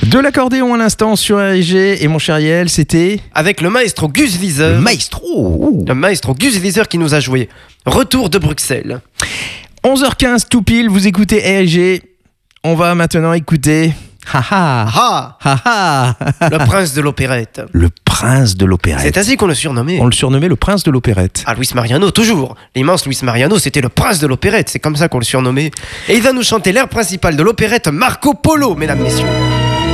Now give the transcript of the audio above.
De l'accordéon à l'instant sur RG. Et mon cher Yael, c'était... Avec le maestro Gus Viseur. Le maestro. Le maestro Gus Viseur qui nous a joué Retour de Bruxelles. 11h15 tout pile, vous écoutez RG. On va maintenant écouter... Ah, le prince de l'opérette. Le prince de l'opérette. C'est ainsi qu'on le surnommait. On le surnommait le prince de l'opérette. Ah, Luis Mariano, toujours. L'immense Luis Mariano, c'était le prince de l'opérette. C'est comme ça qu'on le surnommait. Et il va nous chanter l'air principal de l'opérette Marco Polo, mesdames, messieurs.